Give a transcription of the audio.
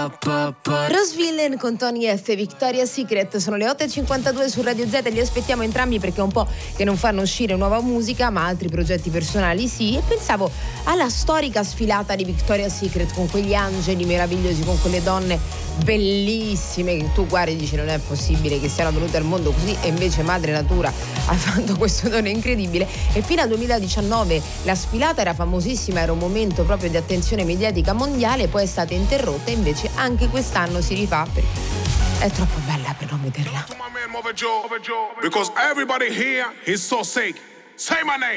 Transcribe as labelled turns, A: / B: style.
A: Rose Villain con Tony F, Victoria's Secret. Sono le 8.52 su Radio Z, li aspettiamo entrambi perché è un po' che non fanno uscire nuova musica, ma altri progetti personali sì. E pensavo alla storica sfilata di Victoria's Secret con quegli angeli meravigliosi, con quelle donne bellissime che tu guardi e dici non è possibile che siano venute al mondo così, e invece madre natura ha fatto questo dono incredibile. E fino al 2019 la sfilata era famosissima, era un momento proprio di attenzione mediatica mondiale, poi è stata interrotta e invece anche quest'anno si rifà perché è troppo bella per non vederla.
B: Because everybody here is so sick. Say my name.